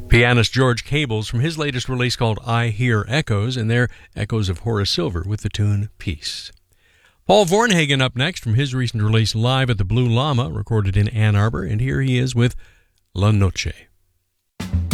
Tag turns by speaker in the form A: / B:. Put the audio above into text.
A: Pianist George Cables from his latest release called I Hear Echoes, and they're echoes of Horace Silver with the tune Peace. Paul Vornhagen up next from his recent release Live at the Blue Llama, recorded in Ann Arbor, and here he is with La Noche.